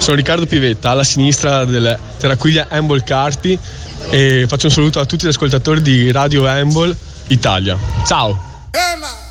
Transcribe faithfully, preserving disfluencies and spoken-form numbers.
Sono Riccardo Pivetta, alla sinistra del Terraquiglia Handball Carpi, e faccio un saluto a tutti gli ascoltatori di Radio Handball Italia. Ciao!